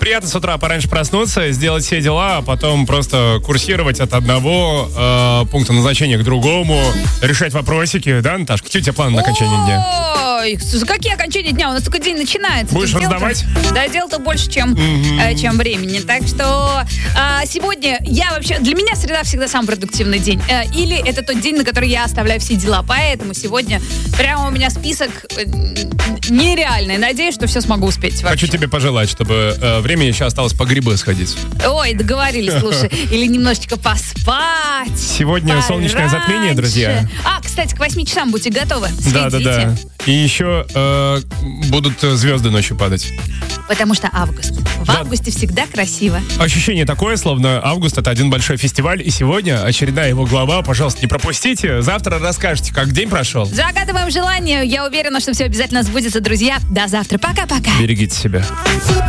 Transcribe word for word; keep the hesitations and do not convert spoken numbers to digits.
приятно с утра пораньше проснуться, сделать все дела, а потом просто курсировать от одного э, пункта назначения к другому, решать вопросики, да, Наташ? Какие у тебя планы на окончание дня? Ой, какие окончания дня? У нас только день начинается. Будешь Тут раздавать? Дел-то, да, дел-то больше, чем, mm-hmm. э, чем времени. Так что э, сегодня я вообще... Для меня среда всегда самый продуктивный день. Э, или это тот день, на который я оставляю все дела. Поэтому сегодня прямо у меня список э, нереальный. Надеюсь, что все смогу успеть вообще. Хочу тебе пожелать, чтобы э, времени еще осталось по грибы сходить. Ой, договорились, слушай. Или немножечко поспать. Сегодня пораньше. Солнечное затмение, друзья. А, кстати, к восьми часам будьте готовы. Следите. Да, да, да. И еще э, будут звезды ночью падать. Потому что август. В да. августе всегда красиво. Ощущение такое, словно август — это один большой фестиваль. И сегодня очередная его глава. Пожалуйста, не пропустите. Завтра расскажете, как день прошел. Загадываем желание. Я уверена, что все обязательно сбудется, друзья. До завтра. Пока-пока. Берегите себя.